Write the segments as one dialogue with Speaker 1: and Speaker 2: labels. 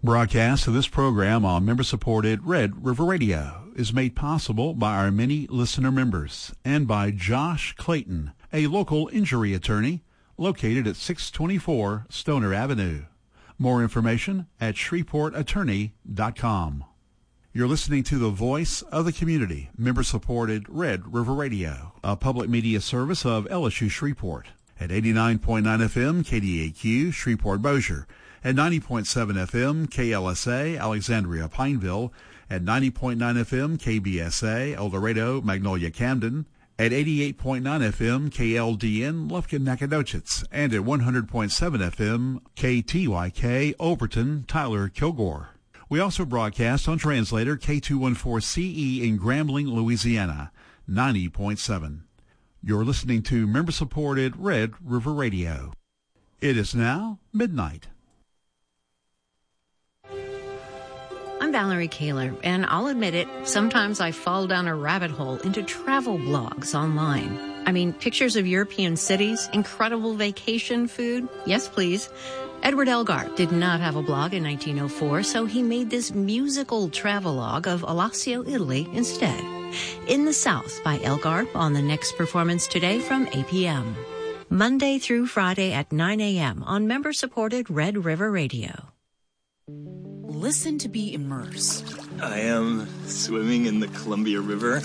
Speaker 1: Broadcast of this program on member-supported Red River Radio is made possible by our many listener members and by Josh Clayton, a local injury attorney located at 624 Stoner Avenue. More information at shreveportattorney.com. You're listening to the voice of the community, member-supported Red River Radio, a public media service of LSU Shreveport at 89.9 FM KDAQ Shreveport Bossier, at 90.7 FM KLSA Alexandria Pineville, at 90.9 FM KBSA El Dorado Magnolia Camden, at 88.9 FM KLDN Lufkin Nacogdoches, and at 100.7 FM KTYK Overton Tyler Kilgore. We also broadcast on translator K214CE in Grambling, Louisiana, 90.7. You're listening to member-supported Red River Radio. It is now midnight.
Speaker 2: I'm Valerie Kaler, and I'll admit it, sometimes I fall down a rabbit hole into travel blogs online. I mean, pictures of European cities, incredible vacation food. Yes, please. Edward Elgar did not have a blog in 1904, so he made this musical travelogue of Alassio, Italy instead. In the South by Elgar on the next performance today from 8 p.m. Monday through Friday at 9 a.m. on member-supported Red River Radio.
Speaker 3: Listen to be immersed.
Speaker 4: I am swimming in the Columbia River.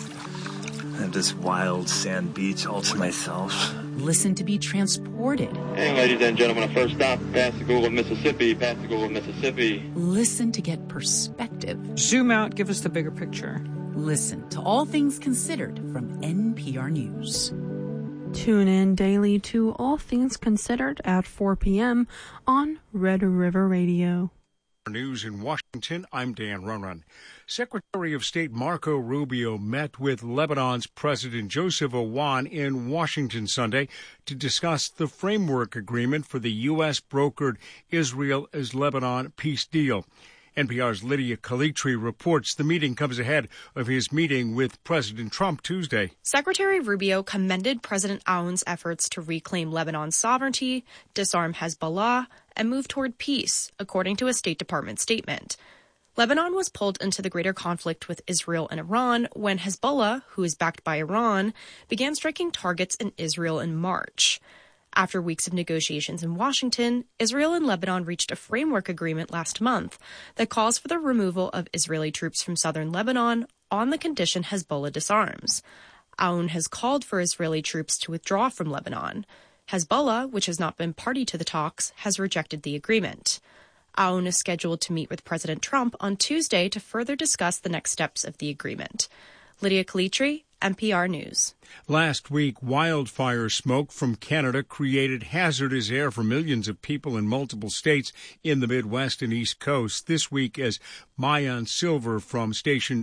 Speaker 4: I have this wild sand beach all to myself.
Speaker 3: Listen to be transported.
Speaker 5: Hey, ladies and gentlemen, our first stop, Pascagoula, Mississippi. Pascagoula, Mississippi.
Speaker 3: Listen to get perspective.
Speaker 6: Zoom out, give us the bigger picture.
Speaker 3: Listen to All Things Considered from NPR News.
Speaker 7: Tune in daily to All Things Considered at 4 p.m. on Red River Radio.
Speaker 8: News in Washington, I'm Dan Runrun. Secretary of State Marco Rubio met with Lebanon's President Joseph Aoun in Washington Sunday to discuss the framework agreement for the U.S.-brokered Israel-Lebanon peace deal. NPR's Lydia Calitri reports the meeting comes ahead of his meeting with President Trump Tuesday.
Speaker 9: Secretary Rubio commended President Aoun's efforts to reclaim Lebanon's sovereignty, disarm Hezbollah, and move toward peace, according to a State Department statement. Lebanon was pulled into the greater conflict with Israel and Iran when Hezbollah, who is backed by Iran, began striking targets in Israel in March. After weeks of negotiations in Washington, Israel and Lebanon reached a framework agreement last month that calls for the removal of Israeli troops from southern Lebanon on the condition Hezbollah disarms. Aoun has called for Israeli troops to withdraw from Lebanon. Hezbollah, which has not been party to the talks, has rejected the agreement. Aoun is scheduled to meet with President Trump on Tuesday to further discuss the next steps of the agreement. Lydia Calitri, NPR News.
Speaker 8: Last week, wildfire smoke from Canada created hazardous air for millions of people in multiple states in the Midwest and East Coast. This week, as Mayan Silver from station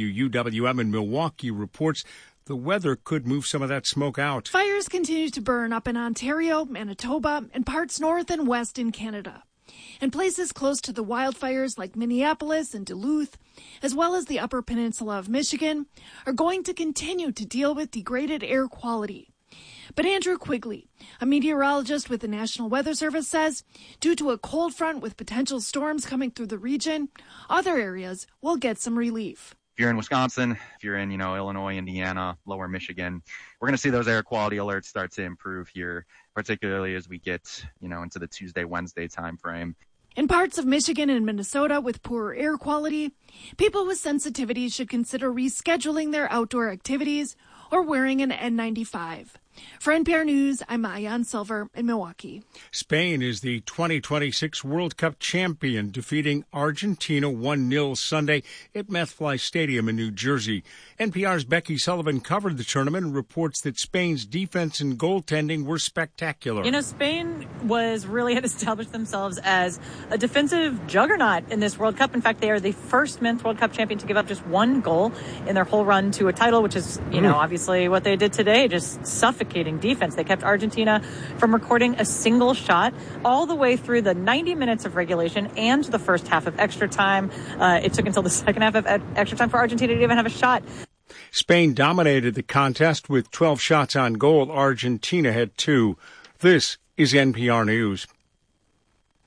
Speaker 8: WUWM in Milwaukee reports, the weather could move some of that smoke out.
Speaker 10: Fires continue to burn up in Ontario, Manitoba, and parts north and west in Canada. And places close to the wildfires like Minneapolis and Duluth, as well as the Upper Peninsula of Michigan, are going to continue to deal with degraded air quality. But Andrew Quigley, a meteorologist with the National Weather Service, says due to a cold front with potential storms coming through the region, other areas will get some relief.
Speaker 11: If you're in Wisconsin, if you're in, Illinois, Indiana, lower Michigan, we're going to see those air quality alerts start to improve here, particularly as we get, into the Tuesday, Wednesday time frame.
Speaker 10: In parts of Michigan and Minnesota with poorer air quality, people with sensitivities should consider rescheduling their outdoor activities or wearing an N95. For NPR News, I'm Mayan Silver in Milwaukee.
Speaker 8: Spain is the 2026 World Cup champion, defeating Argentina 1-0 Sunday at MetLife Stadium in New Jersey. NPR's Becky Sullivan covered the tournament and reports that Spain's defense and goaltending were spectacular.
Speaker 12: Spain had established themselves as a defensive juggernaut in this World Cup. In fact, they are the first men's World Cup champion to give up just one goal in their whole run to a title, which is, obviously what they did today, just suffocating defense. They kept Argentina from recording a single shot all the way through the 90 minutes of regulation and the first half of extra time. It took until the second half of extra time for Argentina to even have a shot.
Speaker 8: Spain dominated the contest with 12 shots on goal. Argentina had 2. This is NPR News.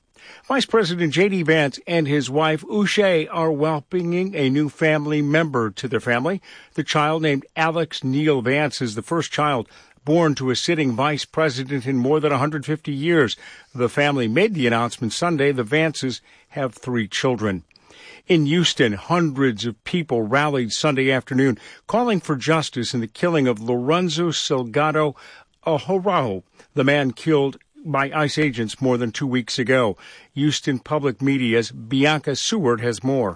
Speaker 8: Vice President J.D. Vance and his wife, Uche, are welcoming a new family member to their family. The child, named Alex Neil Vance, is the first child born to a sitting vice president in more than 150 years. The family made the announcement Sunday. The Vances have 3 children. In Houston, hundreds of people rallied Sunday afternoon calling for justice in the killing of Lorenzo Salgado Araujo, the man killed by ICE agents more than 2 weeks ago. Houston Public Media's Bianca Seward has more.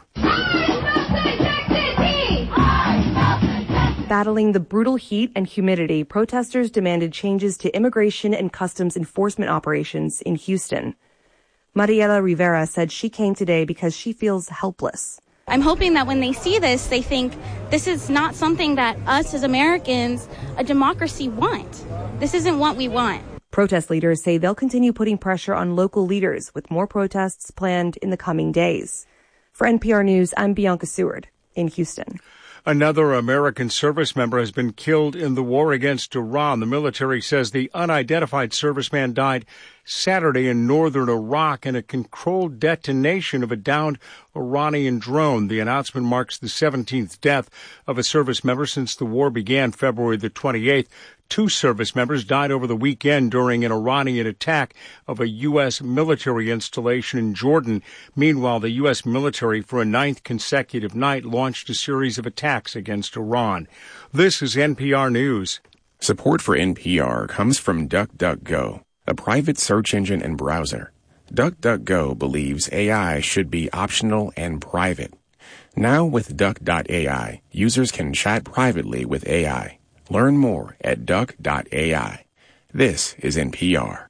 Speaker 13: Battling the brutal heat and humidity, protesters demanded changes to immigration and customs enforcement operations in Houston. Mariela Rivera said she came today because she feels helpless.
Speaker 14: I'm hoping that when they see this, they think this is not something that us as Americans, a democracy, want. This isn't what we want.
Speaker 13: Protest leaders say they'll continue putting pressure on local leaders with more protests planned in the coming days. For NPR News, I'm Bianca Seward in Houston.
Speaker 8: Another American service member has been killed in the war against Iran. The military says the unidentified serviceman died Saturday in northern Iraq in a controlled detonation of a downed Iranian drone. The announcement marks the 17th death of a service member since the war began February the 28th. 2 service members died over the weekend during an Iranian attack of a U.S. military installation in Jordan. Meanwhile, the U.S. military, for a 9th consecutive night, launched a series of attacks against Iran. This is NPR News.
Speaker 15: Support for NPR comes from DuckDuckGo, a private search engine and browser. DuckDuckGo believes AI should be optional and private. Now with Duck.ai, users can chat privately with AI. Learn more at Duck.ai. This is NPR.